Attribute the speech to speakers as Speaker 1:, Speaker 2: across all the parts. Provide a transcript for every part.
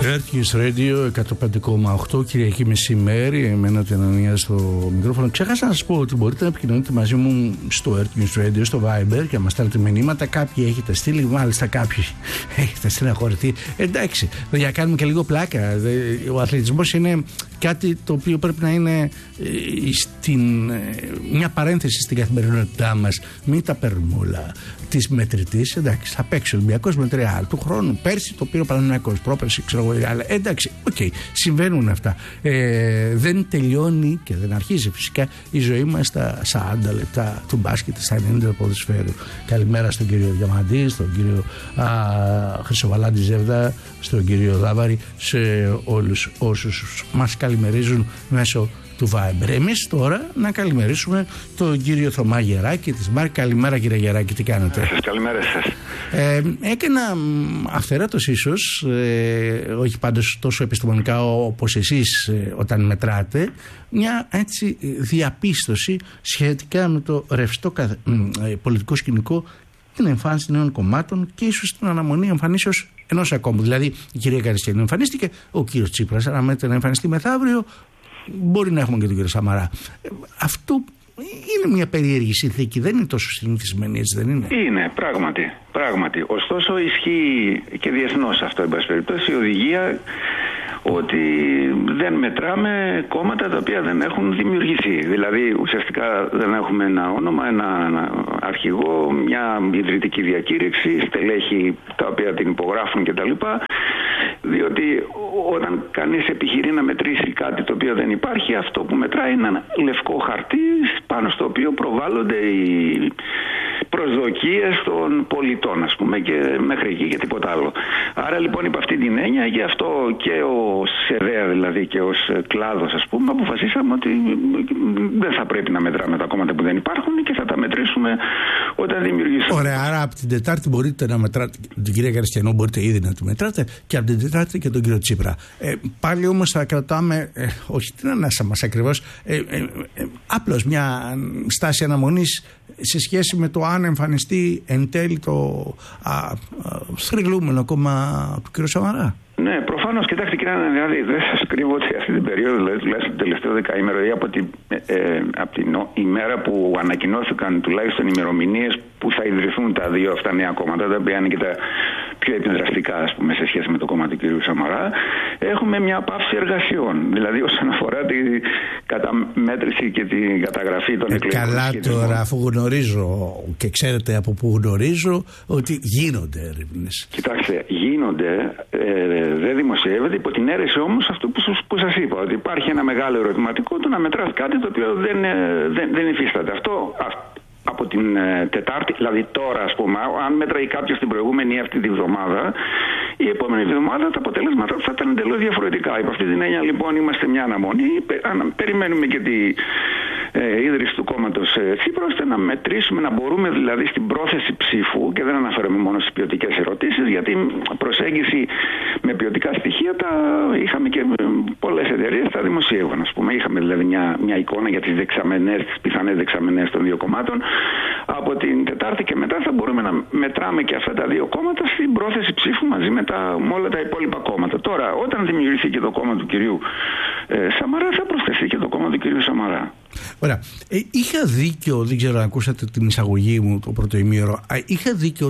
Speaker 1: Earth News Radio 105,8 Κυριακή μεσημέρι. Εμένα την Ανανία στο μικρόφωνο. Ξέχασα να σας πω ότι μπορείτε να επικοινωνείτε μαζί μου στο Earth News Radio, στο Viber και να μας στέλνετε μηνύματα. Κάποιοι έχετε στείλει, μάλιστα κάποιοι έχετε στεναχωρηθεί. Εντάξει, για κάνουμε και λίγο πλάκα. Ο αθλητισμός είναι κάτι το οποίο πρέπει να είναι μια παρένθεση στην καθημερινότητά μας. Μην τα παίρνουμε όλα της μετρητής. Εντάξει, θα παίξει ο Ολυμπιακός με 3 του χρόνου. Πέρσι το πήρε ο Παναθηναϊκός, πρόπερσι ξέρω εγώ. Αλλά εντάξει, συμβαίνουν αυτά. Δεν τελειώνει και δεν αρχίζει φυσικά η ζωή μας στα 40 λεπτά του μπάσκετ, στα 90 του ποδοσφαίρου. Καλημέρα στον κύριο Διαμαντή, στον κύριο Χρυσοβαλάντη Ζεύδα, στον κύριο Δάβαρη, σε όλους όσους μας καλημερίζουν μέσω του Viber. Εμείς τώρα να καλημερίσουμε τον κύριο Θωμά Γεράκη της ΜΑΡΚ. Καλημέρα κύριε Γεράκη, τι κάνετε?
Speaker 2: Καλημέρα σας.
Speaker 1: Έκανα αυθαιρέτως ίσως, όχι πάντως τόσο επιστημονικά όπως εσείς όταν μετράτε, μια έτσι διαπίστωση σχετικά με το ρευστό πολιτικό σκηνικό, την εμφάνιση νέων κομμάτων και ίσως την αναμονή εμφανίσεως ενός ακόμη. Δηλαδή η κυρία Καριστιανή εμφανίστηκε, ο κύριος Τσίπρας αναμένεται να εμφανιστεί μεθαύριο. Μπορεί να έχουμε και τον κύριο Σαμαρά. Αυτό είναι μια περίεργη συνθήκη, δεν είναι τόσο συνηθισμένη, έτσι δεν είναι?
Speaker 2: Είναι, πράγματι. Ωστόσο ισχύει και διεθνώς αυτό, εν πάση περιπτώσει, η οδηγία ότι δεν μετράμε κόμματα τα οποία δεν έχουν δημιουργηθεί. Δηλαδή ουσιαστικά δεν έχουμε ένα όνομα, ένα αρχηγό, μια ιδρυτική διακήρυξη, στελέχη τα οποία την υπογράφουν κτλ. Διότι όταν κανείς επιχειρεί να μετρήσει κάτι το οποίο δεν υπάρχει, αυτό που μετράει είναι ένα λευκό χαρτί πάνω στο οποίο προβάλλονται οι προσδοκίες των πολιτών, ας πούμε, και μέχρι εκεί και τίποτα άλλο. Άρα λοιπόν υπ' αυτή την έννοια, γι' αυτό και ο ΣΕΔΕΑ δηλαδή και ως κλάδος, ας πούμε, αποφασίσαμε ότι δεν θα πρέπει να μετράμε τα κόμματα που δεν υπάρχουν και θα τα μετρήσουμε όταν δημιουργήσουμε.
Speaker 1: Ωραία, άρα από την Τετάρτη μπορείτε να μετράτε την κυρία Καριστιανό, μπορείτε ήδη να τη μετράτε, και από την Τετάρτη και τον κύριο Τσίπρα. Πάλι όμως θα κρατάμε, όχι την ανάσα μας ακριβώς, απλώς μια στάση αναμονής σε σχέση με το αν εμφανιστεί εν τέλει το στριγλούμενο κόμμα του κ. Σαμαρά.
Speaker 2: Ναι, προφανώς, κοιτάξτε κύριε Ανανιάδη, δεν σας κρύβω ότι αυτή την περίοδο, δηλαδή τουλάχιστον το τελευταίο δεκαήμερο ή από την ημέρα που ανακοινώθηκαν τουλάχιστον ημερομηνίες που θα ιδρυθούν τα δύο αυτά νέα κόμματα, τα οποία είναι και τα πιο επιδραστικά, ας πούμε, σε σχέση με το κόμμα του κ. Σαμαρά, έχουμε μια πάυση εργασιών. Δηλαδή όσον αφορά την καταμέτρηση και την καταγραφή των εκλογικών.
Speaker 1: Καλά τώρα, αφού γνωρίζω και ξέρετε από πού γνωρίζω ότι γίνονται έρευνες.
Speaker 2: Κοιτάξτε, γίνονται, δεν δημοσιεύεται, υπό την αίρεση όμως αυτού που σας είπα, ότι υπάρχει ένα μεγάλο ερωτηματικό το να μετράς κάτι το οποίο δεν υφίσταται. Αυτό από την Τετάρτη, δηλαδή τώρα, ας πούμε, αν μέτραγε κάποιος την προηγούμενη ή αυτή τη βδομάδα, η επόμενη εβδομάδα τα αποτελέσματα θα ήταν εντελώς διαφορετικά. Υπό αυτή την έννοια λοιπόν είμαστε μια αναμονή, περιμένουμε και τη ίδρυση του κόμματος Τσίπρα, ώστε να μετρήσουμε, να μπορούμε δηλαδή στην πρόθεση ψήφου, και δεν αναφέρομαι μόνο στις ποιοτικές ερωτήσεις, γιατί προσέγγιση με ποιοτικά στοιχεία τα είχαμε και πολλές εταιρείες τα δημοσίευαν, ας πούμε. Είχαμε δηλαδή μια εικόνα για τις πιθανές δεξαμενές των δύο κομμάτων. Από την Τετάρτη και μετά θα μπορούμε να μετράμε και αυτά τα δύο κόμματα στην πρόθεση ψήφου μαζί με όλα τα υπόλοιπα κόμματα. Τώρα, όταν δημιουργηθεί και το κόμμα του κυρίου Σαμαρά, θα προσθεθεί και το κόμμα του κυρίου Σαμαρά.
Speaker 1: Ωραία. Είχα δίκιο, δεν ξέρω αν ακούσατε την εισαγωγή μου το πρώτο ημίωρο, είχα δίκιο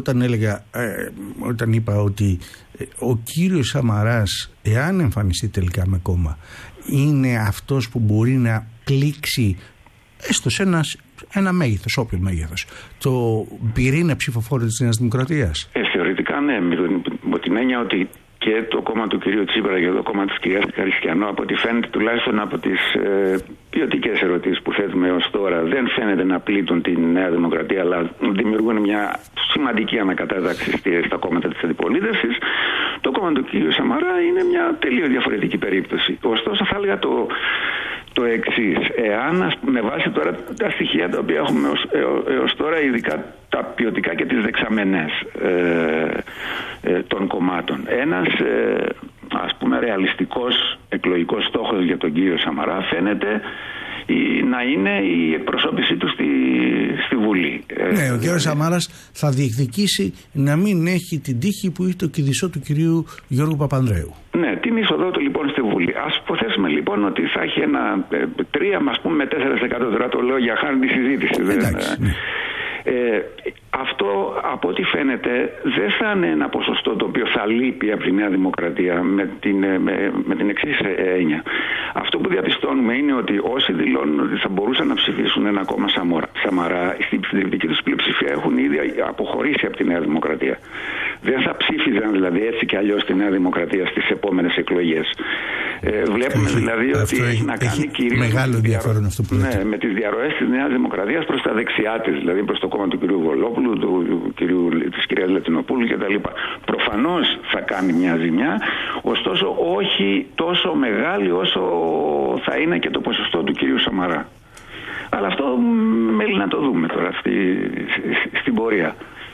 Speaker 1: όταν είπα ότι ο κύριος Σαμαράς, εάν εμφανιστεί τελικά με κόμμα, είναι αυτός που μπορεί να πλήξει έστω σε ένα μέγεθος, όποιο μέγεθος, το πυρήνα ψηφοφόρου της Νέας Δημοκρατίας?
Speaker 2: Θεωρητικά ναι, με την έννοια ότι και το κόμμα του κυρίου Τσίπρα και το κόμμα της κυρίας Καριστιανό, από ό,τι φαίνεται τουλάχιστον από τις ποιοτικές ερωτήσεις που θέτουμε έως τώρα, δεν φαίνεται να πλήττουν τη Νέα Δημοκρατία, αλλά δημιουργούν μια σημαντική ανακατάταξη στα κόμματα της αντιπολίτευσης. Το κόμμα του κυρίου Σαμαρά είναι μια τελείως διαφορετική περίπτωση. Ωστόσο θα έλεγα το εξής. Εάν με βάση τώρα τα στοιχεία τα οποία έχουμε έως τώρα, ειδικά τα ποιοτικά και τις δεξαμενές των κομμάτων, ένας ας πούμε ρεαλιστικός εκλογικός στόχος για τον κύριο Σαμαρά φαίνεται να είναι η εκπροσώπησή του στη Βουλή.
Speaker 1: Ναι, ο κύριος Σαμάρας θα διεκδικήσει να μην έχει την τύχη που είχε το κηδισό του κυρίου Γιώργου Παπανδρέου.
Speaker 2: Ναι, την είσοδό του λοιπόν στη Βουλή. Ας υποθέσουμε λοιπόν ότι θα έχει ένα 3 ας πούμε με 4%. Τώρα το λέω για χάρη τη συζήτηση.
Speaker 1: Εντάξει, ναι.
Speaker 2: Αυτό από ό,τι φαίνεται δεν θα είναι ένα ποσοστό το οποίο θα λείπει από τη Νέα Δημοκρατία με την εξής έννοια. Αυτό που διαπιστώνουμε είναι ότι όσοι δηλώνουν ότι θα μπορούσαν να ψηφίσουν ένα κόμμα Σαμαρά στην συντριπτική τους πλειοψηφία έχουν ήδη αποχωρήσει από τη Νέα Δημοκρατία. Δεν θα ψήφιζαν δηλαδή έτσι και αλλιώς τη Νέα Δημοκρατία στις επόμενες εκλογές. Βλέπουμε δηλαδή ότι έχει να κάνει κυρίως
Speaker 1: μεγάλο ενδιαφέρον αυτό που λέτε.
Speaker 2: Ναι, με τις διαρροές της Νέας Δημοκρατίας προς τα δεξιά της, δηλαδή προς το κόμμα του κυρίου Βολόπουλου, της κυρίας Λατινοπούλου κτλ. Προφανώς θα κάνει μια ζημιά, ωστόσο όχι τόσο μεγάλη όσο θα είναι και το ποσοστό του κυρίου Σαμαρά. Αλλά αυτό μέλει να το δούμε τώρα στην πορεία.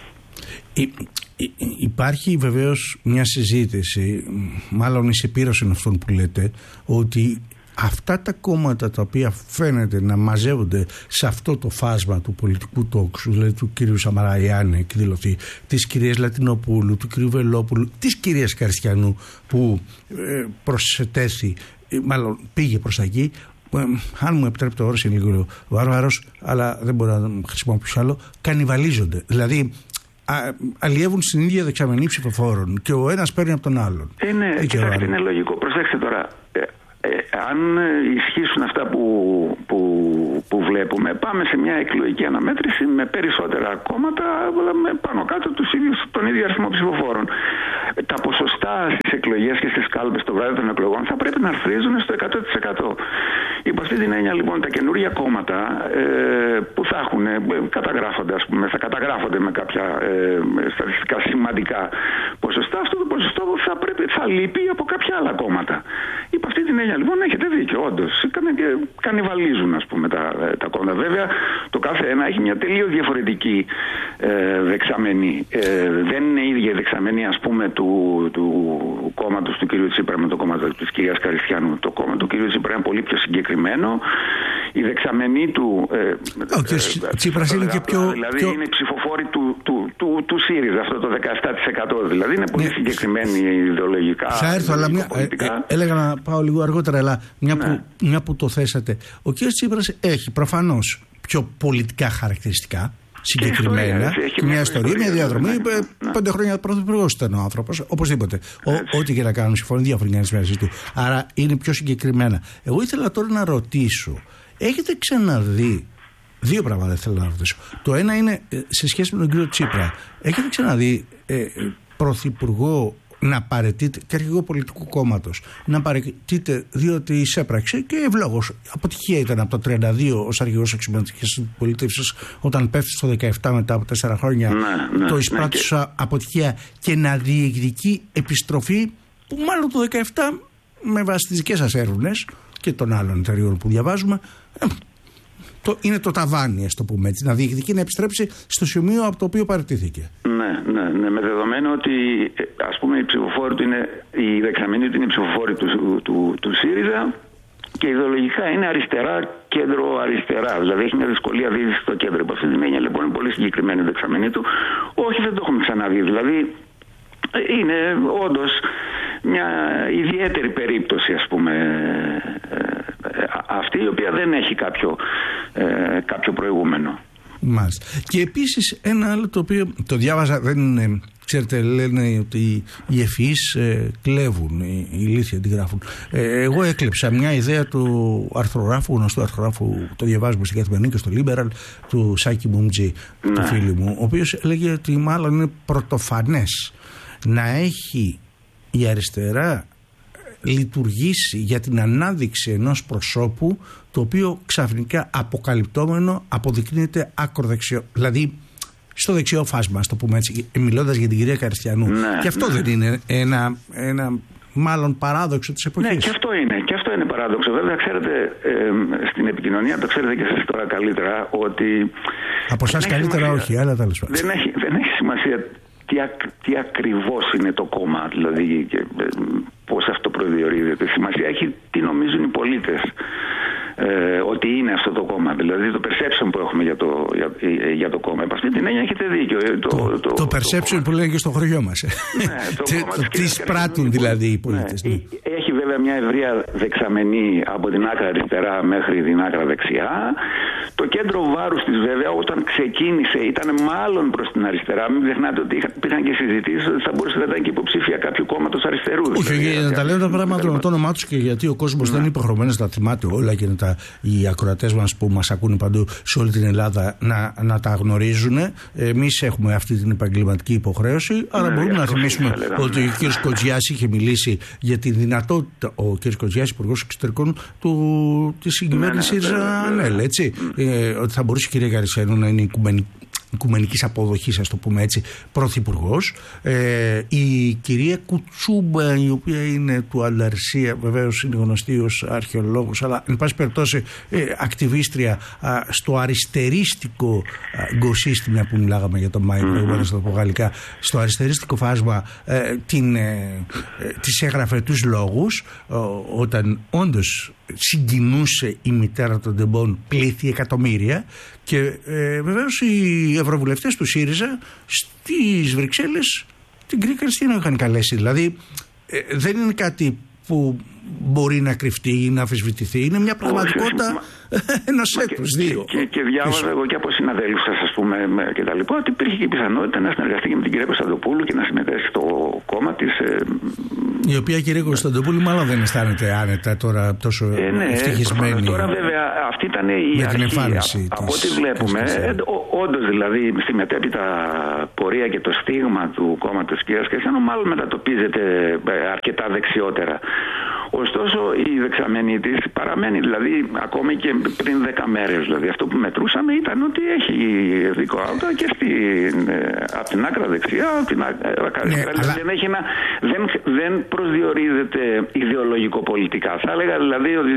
Speaker 1: Υπάρχει βεβαίως μια συζήτηση, μάλλον η σεπήρωση αυτών που λέτε, ότι αυτά τα κόμματα τα οποία φαίνεται να μαζεύονται σε αυτό το φάσμα του πολιτικού τόξου, δηλαδή του κυρίου Σαμαρά, εάν εκδηλωθεί, της κυρίας Λατινοπούλου, του κυρίου Βελόπουλου, της κυρίας Καριστιανού που προσετέθη, μάλλον πήγε προς εκεί, αν μου επιτρέπετε ο όρος είναι λίγο βάρβαρος, αλλά δεν μπορώ να χρησιμοποιήσω άλλο, κανιβαλίζονται. Δηλαδή αλλιεύουν στην ίδια δεξαμενή ψηφοφόρων και ο ένας παίρνει από τον άλλον.
Speaker 2: Ναι, κοιτάξτε, είναι λογικό. Προσέξτε τώρα. Αν ισχύσουν αυτά που βλέπουμε, πάμε σε μια εκλογική αναμέτρηση με περισσότερα κόμματα, αλλά με πάνω κάτω τον ίδιο αριθμό ψηφοφόρων. Τα ποσοστά στις εκλογές και στις κάλπες το βράδυ των εκλογών θα πρέπει να αρθρίζουν στο 100%. Υπό αυτή την έννοια λοιπόν τα καινούργια κόμματα που θα έχουν καταγράφονται, ας πούμε, θα καταγράφονται με κάποια στατιστικά σημαντικά ποσοστά, αυτό το ποσοστό θα λείπει από κάποια άλλα κόμματα. Υπό αυτή την έννοια λοιπόν έχετε δίκιο, όντως. Κανιβαλίζουν, ας πούμε, τα κόμματα. Βέβαια, το κάθε ένα έχει μια τελείως διαφορετική δεξαμενή. Δεν είναι η ίδια η δεξαμενή, ας πούμε, του κόμματος του κυρίου Τσίπρα με το κόμμα της κυρίας Καριστιανού. Το κόμμα του κυρίου Τσίπρα είναι πολύ πιο συγκεκριμένο. Η δεξαμενή του.
Speaker 1: Ο κύριος Τσίπρας είναι και πιο.
Speaker 2: Δηλαδή είναι οι ψηφοφόροι του ΣΥΡΙΖΑ, αυτό το 17%. Δηλαδή είναι πολύ συγκεκριμένοι ιδεολογικά.
Speaker 1: Θα έρθω, αλλά έλεγα να πάω λίγο αργότερα, αλλά μια που το θέσατε. Ο κ. Τσίπρας έχει προφανώς πιο πολιτικά χαρακτηριστικά συγκεκριμένα και μια ιστορία, μια διαδρομή. 5 χρόνια πρωθυπουργός ήταν ο άνθρωπος, οπωσδήποτε. Ό,τι και να κάνουν, συμφωνεί διαφορετικά μαζί του. Άρα είναι πιο συγκεκριμένα. Εγώ ήθελα τώρα να ρωτήσω, έχετε ξαναδεί. Δύο πράγματα θέλω να ρωτήσω. Το ένα είναι σε σχέση με τον κύριο Τσίπρα. Έχετε ξαναδεί πρωθυπουργό να παραιτείται, και αρχηγό πολιτικού κόμματος, να παραιτείται διότι εισέπραξε και ευλόγως. Αποτυχία ήταν από το 32 ως αρχηγός εξωματικής πολίτευσης, όταν πέφτει στο 17 μετά από 4 χρόνια. Το εισπράττουσα αποτυχία και να διεκδικεί επιστροφή που μάλλον το 17 με βάση τις δικές σας έρευνες και των άλλων εταιριών που διαβάζουμε. Είναι το ταβάνι, ας το πούμε έτσι, να διεκδικεί να επιστρέψει στο σημείο από το οποίο παραιτήθηκε.
Speaker 2: Ναι, με δεδομένο ότι ας πούμε η δεξαμενή του είναι η ψηφοφόρη του ΣΥΡΙΖΑ και ιδεολογικά είναι αριστερά, κέντρο-αριστερά. Δηλαδή έχει μια δυσκολία δίδυση στο κέντρο. Από αυτή την έννοια λοιπόν είναι πολύ συγκεκριμένη η δεξαμενή του. Όχι, δεν το έχουμε ξαναδεί. Δηλαδή είναι όντως μια ιδιαίτερη περίπτωση, ας πούμε, αυτή η οποία δεν έχει κάποιο προηγούμενο.
Speaker 1: Μάλιστα. Και επίσης ένα άλλο το οποίο το διάβαζα, δεν είναι, ξέρετε, λένε ότι οι ευφυείς κλέβουν, οι ηλίθιοι αντιγράφουν. Εγώ έκλεψα μια ιδέα του αρθρογράφου, γνωστού αρθρογράφου, το διαβάζουμε στην Καθημερινή και στο Liberal, του Σάκη Μουμτζή, του φίλου μου, ο οποίος έλεγε ότι μάλλον είναι πρωτοφανές να έχει η αριστερά λειτουργήσει για την ανάδειξη ενός προσώπου το οποίο ξαφνικά αποκαλυπτόμενο αποδεικνύεται ακροδεξιό. Δηλαδή στο δεξιό φάσμα, ας το πούμε έτσι, μιλώντας για την κυρία Καριστιανού. Και αυτό δεν είναι ένα μάλλον παράδοξο της εποχής?
Speaker 2: Ναι, και αυτό είναι παράδοξο. Βέβαια, ξέρετε, στην επικοινωνία, το ξέρετε και εσείς τώρα καλύτερα, ότι...
Speaker 1: Από εσάς καλύτερα όχι, αλλά τέλος πάντων.
Speaker 2: Δεν έχει σημασία τι ακριβώς είναι το κόμμα, δηλαδή πώς πώς αυτό προσδιορίζεται. Σημασία έχει τι νομίζουν οι πολίτες ότι είναι αυτό το κόμμα. Δηλαδή το perception που έχουμε για το κόμμα. Επ' αυτή την έννοια έχετε δίκιο.
Speaker 1: Το perception που λένε και στο χωριό μας. Τι σπράττουν δηλαδή οι πολίτες.
Speaker 2: Έχει βέβαια μια ευρεία δεξαμενή από την άκρα αριστερά μέχρι την άκρα δεξιά. Το κέντρο βάρους της βέβαια όταν ξεκίνησε ήταν μάλλον προς την αριστερά. Μην ξεχνάτε ότι υπήρχαν και συζητήσεις ότι θα μπορούσε να ήταν και υποψήφια κάποιου κόμματος αριστερού.
Speaker 1: Όχι, για να τα λένε τα πράγματα με το όνομά τους και γιατί ο κόσμος δεν είναι υποχρεωμένος να τα θυμάται όλα και οι ακροατές μας που μας ακούνε παντού σε όλη την Ελλάδα να τα γνωρίζουν. Εμείς έχουμε αυτή την επαγγελματική υποχρέωση, άρα μπορούμε να θυμίσουμε ότι ο κ. Κοτζιάς είχε μιλήσει για τη δυνατότητα, ο κ. Κοτζιάς, υπουργός εξωτερικών της συγκυβέρνησης ΑΝΕΛ, έτσι, ότι θα μπορούσε η κυρία Γαρισένου να είναι οικουμενικής αποδοχής, ας το πούμε έτσι, πρωθυπουργός. Η κυρία Κουτσούμπα, η οποία είναι του Ανταρσία, βεβαίως είναι γνωστή ως αρχαιολόγος, αλλά εν πάση περιπτώσει ακτιβίστρια στο αριστερίστικο γκοσύστημα που μιλάγαμε για το Μάη προηγούμενο, στο πω γαλλικά, στο αριστερίστικο φάσμα της έγραφε τους λόγους όταν όντως συγκινούσε η μητέρα των τεμπών πλήθη εκατομμύρια και βεβαίως οι ευρωβουλευτές του ΣΥΡΙΖΑ στις Βρυξέλλες την κυρία Κριστίνα είχαν καλέσει. Δηλαδή δεν είναι κάτι που μπορεί να κρυφτεί ή να αμφισβητηθεί. Είναι μια πραγματικότητα ενός έτους, δύο.
Speaker 2: Και διάβαζα εγώ και από συναδέλφους σας, ας πούμε, και τα λοιπά, ότι υπήρχε και η πιθανότητα να συνεργαστεί και με την κυρία Κωνσταντοπούλου και να συμμετέχει στο κόμμα της.
Speaker 1: Η οποία κυρία Κωνσταντοπούλου μάλλον δεν αισθάνεται άνετα τώρα, τόσο ευτυχισμένη.
Speaker 2: Τώρα βέβαια αυτή ήταν η αρχή. Από ό,τι βλέπουμε, όντως δηλαδή στη μετέπειτα πορεία και το στίγμα του κόμματος της κυρίας Κριστίνα μάλλον μετατοπίζεται αρκετά δεξιότερα. Ωστόσο η δεξαμενή της παραμένει, δηλαδή ακόμη και πριν 10 μέρες, δηλαδή αυτό που μετρούσαμε ήταν ότι έχει δικό άουτα και από την άκρα δεξιά, από την άκρα αριστερά. Δεν προσδιορίζεται ιδεολογικο-πολιτικά. Θα έλεγα δηλαδή ότι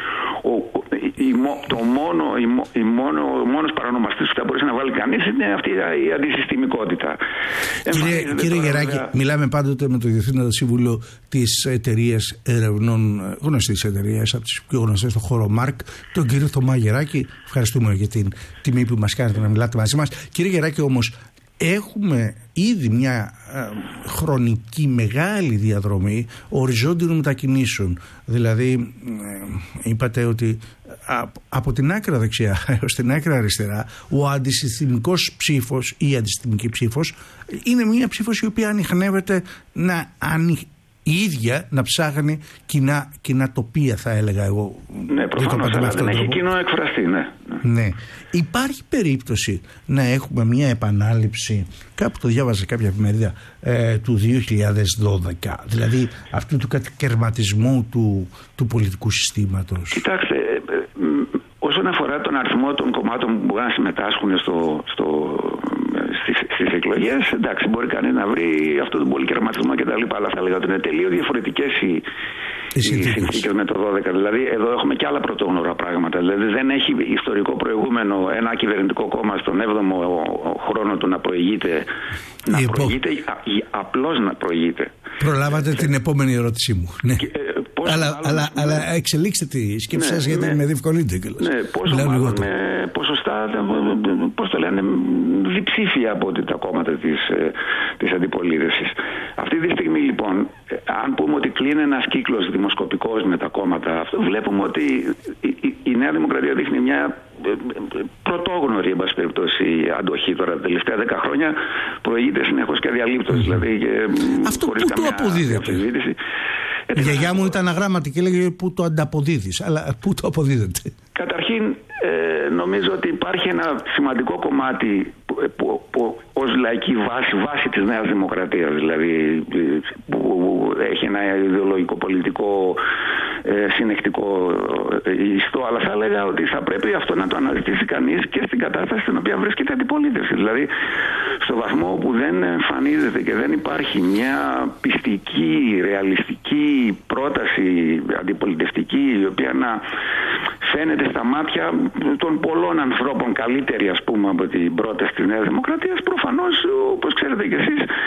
Speaker 2: ο μόνος παρανομαστής που θα μπορούσε να βάλει κανείς είναι αυτή η αντισυστημικότητα.
Speaker 1: Κύριε Γεράκη, μιλάμε πάντοτε με το Διευθύνοντα Σύμβουλο της εταιρείας ερευνών, γνωστής εταιρείας, από τις πιο γνωστές στο χώρο ΜΑΡΚ, τον κύριο Θωμά Γεράκη. Ευχαριστούμε για την τιμή που μας κάνετε να μιλάτε μαζί μας. Κύριε Γεράκη, όμως, έχουμε ήδη μια χρονική μεγάλη διαδρομή οριζόντιων μετακινήσεων. Δηλαδή, είπατε ότι από την άκρα δεξιά έως την άκρα αριστερά ο αντισυστημικός ψήφος ή η αντισυστημική ψήφος είναι μια ψήφος η οποία ανιχνεύεται η ίδια να ψάχνει κοινά τοπία, θα έλεγα εγώ.
Speaker 2: Ναι, προφανώς, δεν έχει κοινό εκφραστεί, ναι.
Speaker 1: Υπάρχει περίπτωση να έχουμε μια επανάληψη, κάπου το διάβαζα κάποια εφημερίδα, του 2012, δηλαδή αυτού του κατακαιρματισμού του πολιτικού συστήματος?
Speaker 2: Κοιτάξτε, όσον αφορά τον αριθμό των κομμάτων που μπορούν να συμμετάσχουν στις εκλογές, εντάξει, μπορεί κανείς να βρει αυτόν τον πολυκερματισμό κτλ. Αλλά θα έλεγα ότι είναι τελείως διαφορετικές οι συνθήκες με το 12. Δηλαδή, εδώ έχουμε και άλλα πρωτόγνωρα πράγματα. Δηλαδή, δεν έχει ιστορικό προηγούμενο ένα κυβερνητικό κόμμα στον 7ο χρόνο του να προηγείται. Απλώς να προηγείται.
Speaker 1: Προλάβατε την επόμενη ερώτησή μου. Ναι. Αλλά εξελίξτε τη σκέψη σας, γιατί με διευκολύνεται κιόλας.
Speaker 2: Ναι, πόσο μάλλον με ποσοστά, πώς το λένε, διψήφια από τα κόμματα της αντιπολίτευσης. Αυτή τη στιγμή λοιπόν, αν πούμε ότι κλείνει ένας κύκλος δημοσκοπικός με τα κόμματα, αυτό βλέπουμε ότι η Νέα Δημοκρατία δείχνει μια πρωτόγνωρη, εν πάση περιπτώσει, αντοχή τώρα. Τα τελευταία 10 χρόνια προηγείται συνεχώς και αδιαλείπτως. Δηλαδή,
Speaker 1: αυτό πού το αποδίδεται? Η γιαγιά μου ήταν αγράμματη και έλεγε πού το ανταποδίδεις, αλλά πού το αποδίδεται?
Speaker 2: Καταρχήν, νομίζω ότι υπάρχει ένα σημαντικό κομμάτι που ως λαϊκή βάση της Νέας Δημοκρατίας, δηλαδή που έχει ένα ιδεολογικό πολιτικό συνεχτικό ιστό, αλλά θα έλεγα ότι θα πρέπει αυτό να το αναζητήσει κανείς και στην κατάσταση στην οποία βρίσκεται η αντιπολίτευση. Δηλαδή, στο βαθμό που δεν εμφανίζεται και δεν υπάρχει μια πιστική, ρεαλιστική πρόταση αντιπολιτευτική, η οποία να φαίνεται στα μάτια των πολλών ανθρώπων καλύτερη, ας πούμε, από την πρόταση της Νέας Δημοκρατίας, προφανώς, όπως ξέρετε κι εσείς,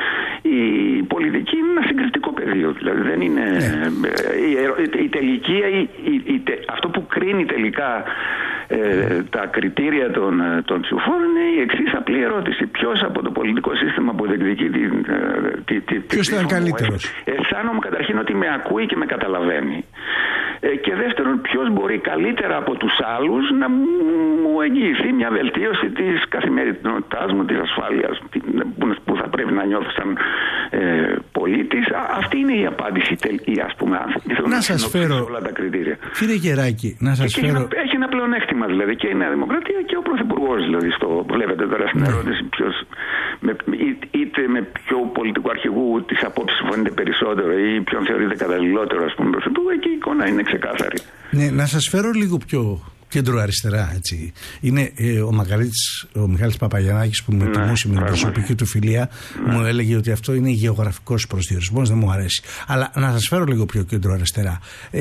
Speaker 2: η πολιτική είναι ένα συγκριτικό πεδίο. Δηλαδή δεν είναι η τελική, αυτό που κρίνει τελικά τα κριτήρια των ψηφοφόρων είναι η εξής απλή ερώτηση. Ποιος από το πολιτικό σύστημα που διεκδικεί
Speaker 1: ποιος ήταν καλύτερος?
Speaker 2: Αισθάνομαι καταρχήν ότι με ακούει και με καταλαβαίνει. Και δεύτερον, ποιος μπορεί καλύτερα από τους άλλους να μου εγγυηθεί μια βελτίωση της καθημερινότητάς μου, της ασφάλειας που θα πρέπει να νιώθω σαν πολίτης. Αυτή είναι η απάντηση, ας πούμε,
Speaker 1: να σας φέρω
Speaker 2: όλα τα κριτήρια.
Speaker 1: Κύριε Γεράκη, να σας φέρω...
Speaker 2: Έχει ένα πλεονέκτημα δηλαδή και η Νέα Δημοκρατία και ο Πρωθυπουργός, δηλαδή βλέπετε τώρα στην ερώτηση ποιος είτε με ποιο πολιτικό αρχηγού της απόψης φαίνεται περισσότερο ή ποιον θεωρείται καταλληλότερο, ας πούμε, Πρωθυπουργό, εκεί η εικόνα είναι ξεκάθαρη.
Speaker 1: Ναι, να σας φέρω λίγο πιο κέντρο-αριστερά, έτσι. Είναι ο Μιχάλης Παπαγιαννάκης που με τιμούσε με την προσωπική του φιλία, μου έλεγε ότι αυτό είναι γεωγραφικός προσδιορισμός, δεν μου αρέσει. Αλλά να σας φέρω λίγο πιο κέντρο-αριστερά.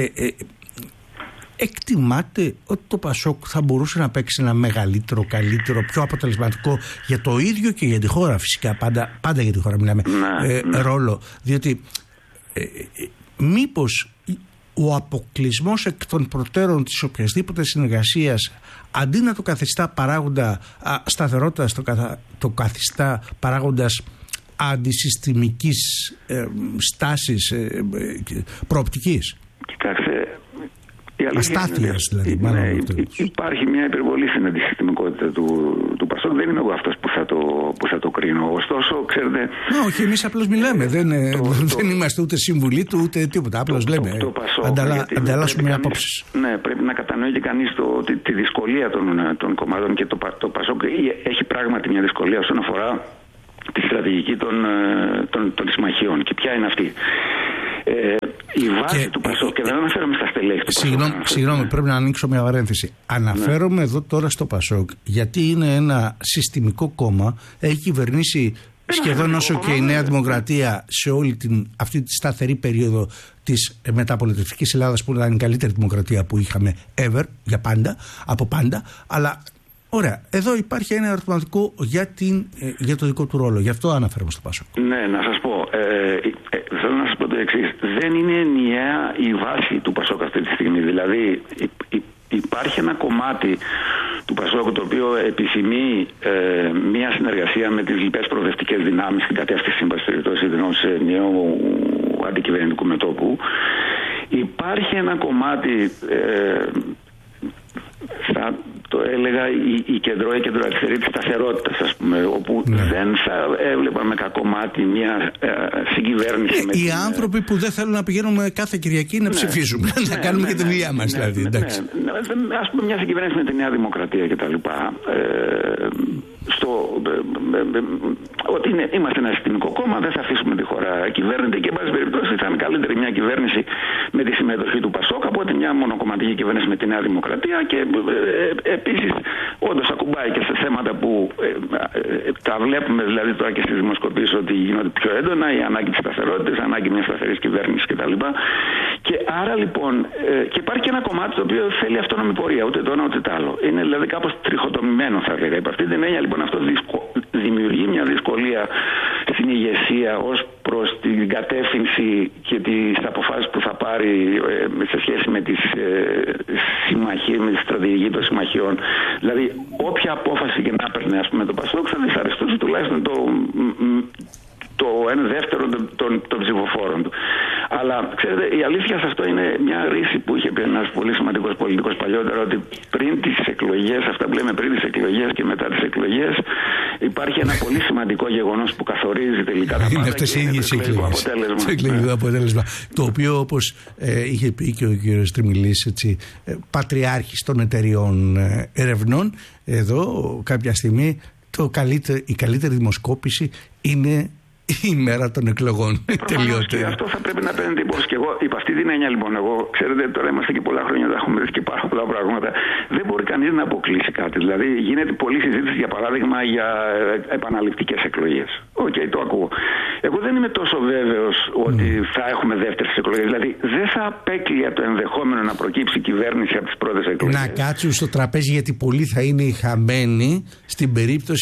Speaker 1: Εκτιμάτε ότι το ΠΑΣΟΚ θα μπορούσε να παίξει ένα μεγαλύτερο, καλύτερο, πιο αποτελεσματικό για το ίδιο και για τη χώρα, φυσικά, πάντα για τη χώρα μιλάμε, ρόλο, διότι μήπως ο αποκλεισμός εκ των προτέρων της οποιασδήποτε συνεργασίας, αντί να το καθιστά παράγοντα σταθερότητας, το καθιστά παράγοντας αντισυστημικής στάσης, προοπτικής?
Speaker 2: Κοιτάξτε,
Speaker 1: αστάθειας δηλαδή,
Speaker 2: υπάρχει μια υπερβολή στην αντισυστημικότητα του ΠΑΣΟΚ. Δεν είμαι εγώ αυτός που θα το κρίνω. Ωστόσο, ξέρετε...
Speaker 1: Όχι, εμείς απλώς μιλάμε. Δεν είμαστε ούτε συμβουλή του ούτε τίποτα. Απλώς λέμε. Ανταλλάσσουμε απόψεις.
Speaker 2: Ναι, πρέπει να κατανοεί και κανείς τη δυσκολία των κομμάτων και το ΠΑΣΟΚ έχει πράγματι μια δυσκολία όσον αφορά τη στρατηγική των συμμαχιών. Και ποια είναι αυτή? Η βάση του ΠΑΣΟΚ, και δεν αναφέρομαι στα στελέχη του ΠΑΣΟΚ.
Speaker 1: Συγγνώμη, πρέπει να ανοίξω μια παρένθεση. Αναφέρομαι εδώ τώρα στο ΠΑΣΟΚ, γιατί είναι ένα συστημικό κόμμα, έχει κυβερνήσει σχεδόν όσο και η Νέα Δημοκρατία σε όλη αυτή τη σταθερή περίοδο της μεταπολιτευτικής Ελλάδας, που ήταν η καλύτερη δημοκρατία που είχαμε ever, από πάντα, αλλά... Ωραία. Εδώ υπάρχει ένα ερωτηματικό για το δικό του ρόλο. Γι' αυτό αναφέρομαι στο ΠΑΣΟΚ.
Speaker 2: Ναι, να σας πω. Θέλω να σας πω το εξής. Δεν είναι ενιαία η βάση του ΠΑΣΟΚ αυτή τη στιγμή. Δηλαδή υπάρχει ένα κομμάτι του ΠΑΣΟΚ το οποίο επιθυμεί μια συνεργασία με τις λοιπές προοδευτικές δυνάμεις στην κατεύθυνση ενός νέου αντικυβερνητικού μετώπου. Υπάρχει ένα κομμάτι... το έλεγα η κεντροαριστερή της σταθερότητας, ας πούμε, όπου δεν θα έβλεπαν με κακό μάτι μια συγκυβέρνηση.
Speaker 1: Οι άνθρωποι που δεν θέλουν να πηγαίνουμε κάθε Κυριακή να ψηφίζουμε, να κάνουμε και τη δουλειά μας, δηλαδή.
Speaker 2: Ας πούμε μια συγκυβέρνηση με τη Νέα Δημοκρατία κτλ. Ότι είμαστε ένα συστημικό κόμμα, δεν θα αφήσουμε τη χώρα κυβέρνητη και, εν πάση περιπτώσει, θα είναι καλύτερη μια κυβέρνηση με τη συμμετοχή του ΠΑΣΟΚ από ότι μια μονοκομματική κυβέρνηση με τη Νέα Δημοκρατία. Και επίσης, όντως ακουμπάει και σε θέματα που τα βλέπουμε δηλαδή τώρα και στις δημοσκοπήσεις ότι γίνονται πιο έντονα, η ανάγκη της σταθερότητας, η ανάγκη μιας σταθερής κυβέρνησης κτλ. Και άρα λοιπόν, και υπάρχει και ένα κομμάτι το οποίο θέλει αυτόνομη πορεία, ούτε το ένα ούτε το άλλο. Είναι δηλαδή κάπως τριχοτομημένο, θα έλεγα. Υπ' αυτή την έννοια λοιπόν αυτό δημιουργεί μια δυσκολία στην ηγεσία ως προς την κατεύθυνση και τις αποφάσεις που θα πάρει σε σχέση με τις συμμαχίες, με τη στρατηγική των συμμαχιών. Δηλαδή, όποια απόφαση και να παίρνει, ας πούμε, το ΠΑΣΟΚ θα δυσαρεστούσε τουλάχιστον το 1/2 των ψηφοφόρων του. Αλλά ξέρετε, η αλήθεια σε αυτό είναι μια ρίση που είχε πει ένας πολύ σημαντικός πολιτικός παλιότερα, ότι πριν τις εκλογές, αυτά που λέμε πριν τις εκλογές και μετά τις εκλογές, υπάρχει ένα πολύ σημαντικό γεγονός που καθορίζει τελικά τα πάντα.
Speaker 1: Είναι αυτές οι ίδιες εκλογές. Το εκλογικό αποτέλεσμα. Το οποίο, όπως είχε πει και ο κ. Τριμιλής, πατριάρχης των εταιριών ερευνών, εδώ κάποια στιγμή η καλύτερη δημοσκόπηση είναι η μέρα των εκλογών.
Speaker 2: Και αυτό θα πρέπει να παίρνετε υπόψη. Και εγώ, υπ' αυτή την έννοια, λοιπόν, ξέρετε, τώρα είμαστε και πολλά χρόνια, θα έχουμε δει και πάρα πολλά πράγματα. Δεν μπορεί κανείς να αποκλείσει κάτι. Δηλαδή, γίνεται πολλή συζήτηση, για παράδειγμα, για επαναληπτικές εκλογές. Οκ, το ακούω. Εγώ δεν είμαι τόσο βέβαιος ότι θα έχουμε δεύτερες εκλογές. Δηλαδή, δεν θα απέκλεια το ενδεχόμενο να προκύψει κυβέρνηση από τις πρώτες εκλογές.
Speaker 1: Να κάτσουν στο τραπέζι, γιατί πολλοί θα είναι οι χαμένοι στην περίπτωση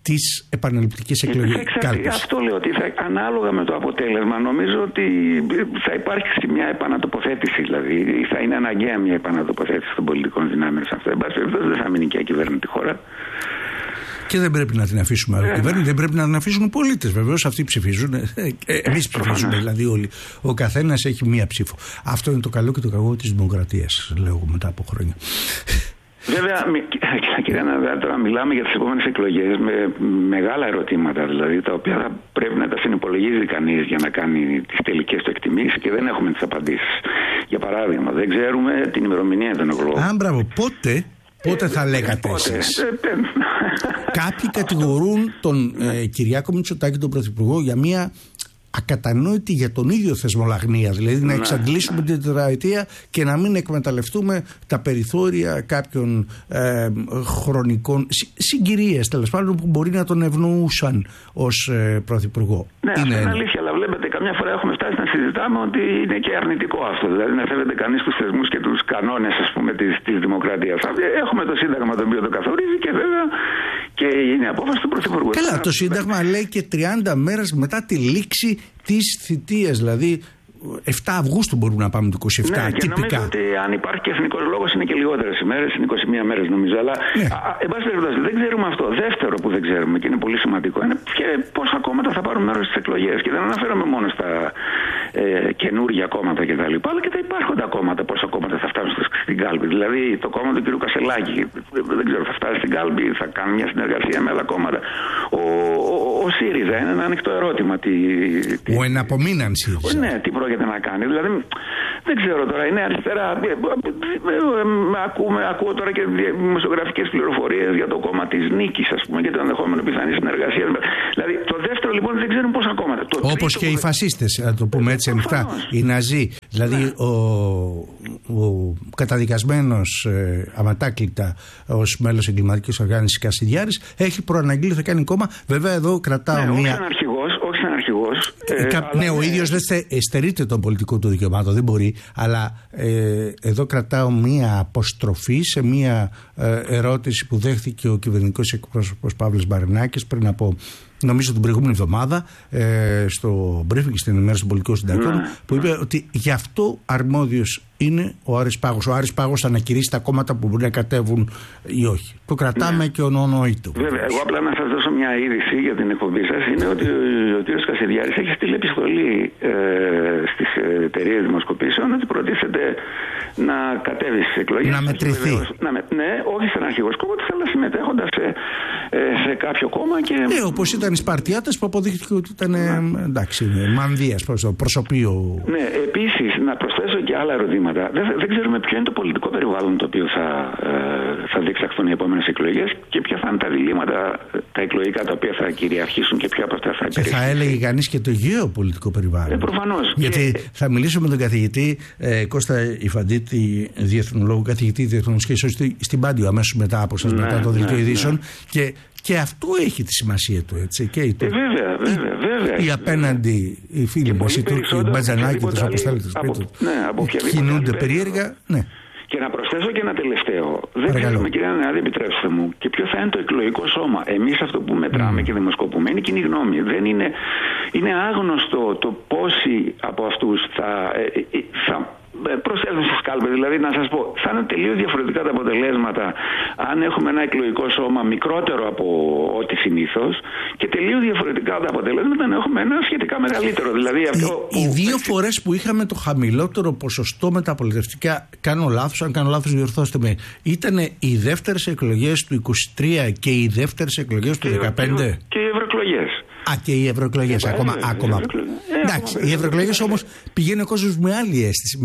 Speaker 1: τις επαναληπτικές κάλπες.
Speaker 2: Αυτό λέω, ότι ανάλογα με το αποτέλεσμα νομίζω ότι θα υπάρξει μια επανατοποθέτηση, δηλαδή θα είναι αναγκαία μια επανατοποθέτηση των πολιτικών δυνάμεων σε αυτό. Εν πάση περιπτώσει δεν θα μείνει και ακυβέρνητη χώρα.
Speaker 1: Και δεν πρέπει να την αφήσουμε κυβέρνηση, δεν πρέπει να την αφήσουν οι πολίτες. Βεβαίως αυτοί ψηφίζουν. Εμείς ψηφίζουμε δηλαδή όλοι. Ο καθένας έχει μία ψήφο. Αυτό είναι το καλό και το κακό της δημοκρατίας, λέω μετά από χρόνια.
Speaker 2: Βέβαια, κύριε Ναδά, τώρα μιλάμε για τις επόμενες εκλογές με μεγάλα ερωτήματα, δηλαδή τα οποία θα πρέπει να τα συνυπολογίζει κανείς για να κάνει τις τελικές του εκτιμήσεις και δεν έχουμε τις απαντήσεις. Για παράδειγμα, δεν ξέρουμε την ημερομηνία των εκλογών.
Speaker 1: Μπράβο, πότε θα λέγατε εσείς? Κάποιοι κατηγορούν τον Κυριάκο Μητσοτάκη, τον Πρωθυπουργό, για μια ακατανόητη για τον ίδιο θεσμολαγνία, δηλαδή να εξαντλήσουμε την τετραετία και να μην εκμεταλλευτούμε τα περιθώρια κάποιων χρονικών συγκυρίες, τέλος πάντων, που μπορεί να τον ευνοούσαν ως Πρωθυπουργό.
Speaker 2: Ναι, αυτό είναι αλήθεια, αλλά βλέπετε, καμιά φορά έχουμε φτάσει να συζητάμε ότι είναι και αρνητικό αυτό, δηλαδή να σέβεται κανείς τους θεσμούς και τους κανόνες, ας πούμε, της δημοκρατίας. Έχουμε το Σύνταγμα το οποίο το καθορίζει και βέβαια και είναι απόφαση του Πρωθυπουργού.
Speaker 1: Καλά, το Σύνταγμα λέει και 30 μέρες μετά τη λήξη της θητείας, δηλαδή 7 Αυγούστου μπορούμε να πάμε το 27,
Speaker 2: ναι, και νομίζω ότι αν υπάρχει και εθνικός λόγος είναι και λιγότερες ημέρες, είναι 21 μέρες νομίζω, αλλά εν πάση περιπτώσει δεν ξέρουμε αυτό. Δεύτερο που δεν ξέρουμε και είναι πολύ σημαντικό είναι πόσα κόμματα θα πάρουν μέρος στις εκλογές, και δεν αναφέρομαι μόνο στα καινούργια κόμματα κτλ, αλλά και τα υπάρχοντα κόμματα, πόσα κόμματα θα φτάσουν στην κάλπη. Δηλαδή το κόμμα του κ. Κασελάκη, δεν ξέρω, θα φτάσει στην κάλπη, θα κάνει μια συνεργασία με άλλα κόμματα. Ο ΣΥΡΙΖΑ είναι ένα ανοιχτό ερώτημα.
Speaker 1: Ο εναπομείναν ΣΥΡΙΖΑ.
Speaker 2: Ναι, τι πρόκειται να κάνει. Δηλαδή, δεν ξέρω τώρα, είναι αριστερά. Ακούω τώρα και δημοσιογραφικές πληροφορίες για το κόμμα της Νίκης, ας πούμε, και το ενδεχόμενο πιθανή συνεργασία. Δηλαδή, το δεύτερο λοιπόν δεν ξέρουν πόσα κόμματα.
Speaker 1: Όπως και οι φασίστες, να το πούμε έτσι ανοιχτά, οι Ναζί. Δηλαδή, ο καταδικασμένος αματάκλητα ως μέλος εγκληματικής οργάνωσης Κασιδιάρης έχει προαναγγείλει ότι θα κάνει κόμμα. Βέβαια, εδώ κρατάω μία.
Speaker 2: Όχι σαν αρχηγός.
Speaker 1: Ναι, ο ίδιος δεν στερείται των πολιτικών του δικαιωμάτων, δεν μπορεί. Αλλά εδώ κρατάω μία αποστροφή σε μία ερώτηση που δέχθηκε ο κυβερνητικός εκπρόσωπος Παύλος Μπαρινάκης πριν από, νομίζω, την προηγούμενη εβδομάδα, στο briefing στην ενημέρωση των πολιτικών συντακτών, που είπε ότι γι' αυτό αρμόδιος είναι ο Άρης Πάγος. Ο Άρης Πάγος θα ανακηρύσει τα κόμματα που μπορεί να κατέβουν ή όχι. Το κρατάμε και ονονοήτο.
Speaker 2: Βέβαια, εγώ απλά να σας δώσω μια είδηση για την εκπομπή σας. Είναι ότι ο κ. Κασιδιάρης έχει στείλει επιστολή στις εταιρείες δημοσκοπήσεων ότι προτίθεται να κατέβει στις εκλογές.
Speaker 1: Να μετρηθεί.
Speaker 2: Ναι, όχι σαν αρχηγός κόμματος, αλλά συμμετέχοντας σε κάποιο κόμμα.
Speaker 1: Ναι, όπως ήταν οι Σπαρτιάτες που αποδείχθηκε ότι ήταν εντάξει, μανδύας, προσωπείο.
Speaker 2: Ναι, επίσης να προσθέσω και άλλα ερωτήματα. Δεν ξέρουμε ποιο είναι το πολιτικό περιβάλλον το οποίο θα διεξαχθούν οι επόμενες εκλογές και ποια θα είναι τα διλήμματα, τα εκλογικά τα οποία θα κυριαρχήσουν και ποια από αυτά θα υπηρεσίσουν. Και
Speaker 1: θα έλεγε κανείς και το γεωπολιτικό περιβάλλον.
Speaker 2: Προφανώς.
Speaker 1: Γιατί θα μιλήσω με τον καθηγητή Κώστα Ιφαντίτη, διεθνολόγο, καθηγητή διεθνών σχέσεων στην Πάντιο αμέσως μετά από σας, μετά το δελτίο ειδήσεων. Και αυτό έχει τη σημασία του, έτσι.
Speaker 2: Βέβαια.
Speaker 1: Οι απέναντι, οι φίλοι μας, οι Τούρκοι, οι Μπατζανάκοι, τους όπως θέλετε, κινούνται περίεργα. Ναι.
Speaker 2: Και να προσθέσω και ένα τελευταίο. Δεν ξέρουμε, κύριε Νεάδη, επιτρέψτε μου, και ποιο θα είναι το εκλογικό σώμα. Εμείς αυτό που μετράμε και δημοσκοπούμε είναι κοινή γνώμη. Δεν είναι άγνωστο το πόσοι από αυτούς θα προσέλθουν στις κάλπες. Δηλαδή, να σας πω, θα είναι τελείως διαφορετικά τα αποτελέσματα αν έχουμε ένα εκλογικό σώμα μικρότερο από ό,τι συνήθως και τελείως διαφορετικά τα αποτελέσματα αν έχουμε ένα σχετικά μεγαλύτερο. Δηλαδή,
Speaker 1: οι δύο φορές που είχαμε το χαμηλότερο ποσοστό με τα πολιτευτικά, αν κάνω λάθος διορθώστε με, ήταν οι δεύτερες εκλογές του 23 και οι δεύτερες εκλογές του 15.
Speaker 2: Και οι ευρωεκλογές.
Speaker 1: Και οι ευρωεκλογές ακόμα. Εντάξει, οι ευρωεκλογές όμως πηγαίνει ο κόσμος με άλλη αίσθηση,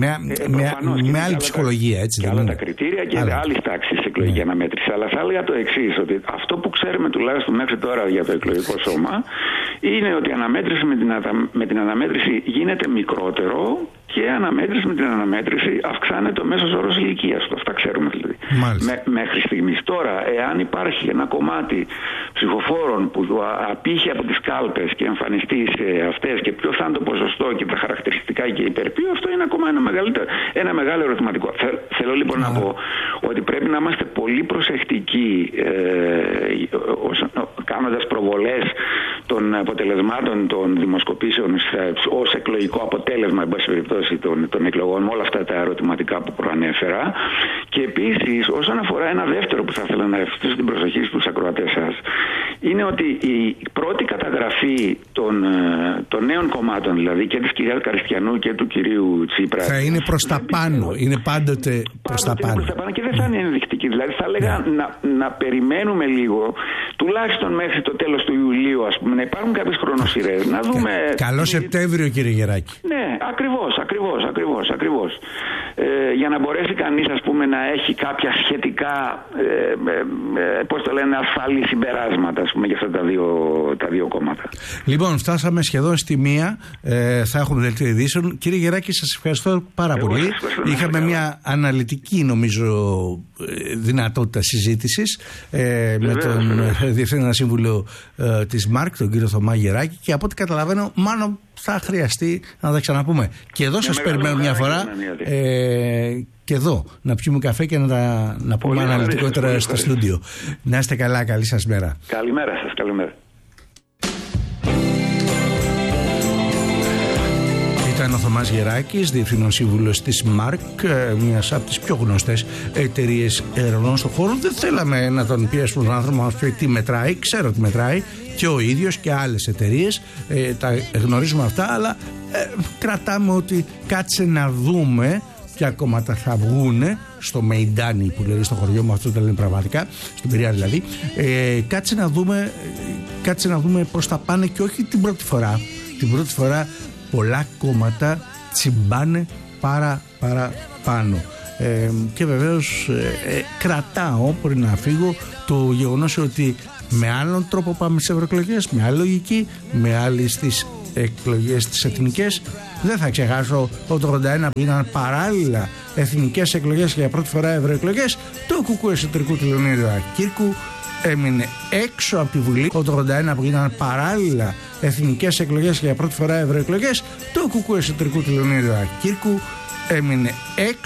Speaker 1: με άλλη ψυχολογία. Έτσι,
Speaker 2: και άλλα τα κριτήρια και άλλη τάξη σε εκλογική αναμέτρηση. Αλλά θα έλεγα το εξής, ότι αυτό που ξέρουμε τουλάχιστον μέχρι τώρα για το εκλογικό σώμα είναι ότι η αναμέτρηση με την αναμέτρηση γίνεται μικρότερο και με την αναμέτρηση αυξάνεται ο μέσος όρος ηλικίας του. Αυτά ξέρουμε δηλαδή. Μέχρι στιγμής. Τώρα, εάν υπάρχει ένα κομμάτι ψηφοφόρων που απήχε από τις κάλπες και εμφανιστεί σε αυτές και ποιο θα είναι το ποσοστό και τα χαρακτηριστικά και υπερπείο, αυτό είναι ακόμα ένα μεγάλο ερωτηματικό. Θέλω λοιπόν να πω ότι πρέπει να είμαστε πολύ προσεκτικοί κάνοντας προβολές των αποτελεσμάτων των δημοσκοπήσεων ως εκλογικό αποτέλεσμα, εν πάση περιπτώσει, των εκλογών, με όλα αυτά τα ερωτηματικά που προανέφερα. Και επίσης, όσον αφορά ένα δεύτερο που θα ήθελα να ευχαριστήσω την προσοχή στους ακροατές σας, είναι ότι η πρώτη καταγραφή των νέων κομμάτων, δηλαδή και της κυρίας Καριστιανού και του κυρίου Τσίπρα,
Speaker 1: θα είναι προς τα πάνω. Είναι πάντοτε προς τα πάνω.
Speaker 2: Και δεν θα είναι ενδεικτική. Δηλαδή θα έλεγα να περιμένουμε λίγο, τουλάχιστον μέχρι το τέλος του Ιουλίου, ας πούμε, να υπάρχουν κάποιες χρονοσυρές. Να δούμε.
Speaker 1: Καλό Σεπτέμβριο, κύριε Γεράκη.
Speaker 2: Ναι, ακριβώς. Για να μπορέσει κανείς, ας πούμε, να έχει κάποια σχετικά, ασφαλή συμπεράσματα, ας πούμε, για αυτά τα δύο κόμματα.
Speaker 1: Λοιπόν, φτάσαμε σχεδόν στη 1. Θα έχουμε δελτίο ειδήσεων. Κύριε Γεράκη, σας ευχαριστώ πάρα πολύ. Είχαμε μια αναλυτική, νομίζω, δυνατότητα συζήτησης με τον Διευθύνοντα Σύμβουλο της ΜΑΡΚ, τον κύριο Θωμά Γεράκη, και από ό,τι καταλαβαίνω, μάλλον θα χρειαστεί να τα ξαναπούμε. Και εδώ σας περιμένω μια φορά και εδώ να πιούμε καφέ και να πούμε αναλυτικότερα στο στούντιο. Να είστε καλά, καλή σας μέρα.
Speaker 2: Καλημέρα σας, καλημέρα.
Speaker 1: Ήταν ο Θωμάς Γεράκης, Διευθύνων Σύμβουλος της ΜΑΡΚ, μιας από τις πιο γνωστές εταιρείες ερευνών στον χώρο. Δεν θέλαμε να τον πιέσουμε τον άνθρωπο να μας πει τι μετράει, ξέρω τι μετράει και ο ίδιος και άλλες εταιρείες, τα γνωρίζουμε αυτά, αλλά κρατάμε ότι κάτσε να δούμε ποια κόμματα θα βγούνε στο Μεϊντάνι, που λέει στο χωριό μου, αυτό το λένε πραγματικά, στην Πειραιά δηλαδή. Κάτσε να δούμε πώς θα πάνε, και όχι την πρώτη φορά. Την πρώτη φορά πολλά κόμματα τσιμπάνε πάνω. Και βεβαίως κρατάω πριν να φύγω το γεγονός ότι με άλλον τρόπο πάμε στις ευρωεκλογές, με άλλη λογική, με άλλη στις εκλογές τις εθνικές. Δεν θα ξεχάσω το 81 που ήταν παράλληλα εθνικές εκλογές και για πρώτη φορά ευρωεκλογές. Το κουκού εσωτερικού του Λεωνίδου Ακύρκου έμεινε έξω από τη Βουλή. Το 81 που ήταν παράλληλα εθνικές εκλογές και για πρώτη φορά ευρωεκλογές. Το κουκού εσωτερικού του Λεωνίδου Ακύρκου έμεινε έξω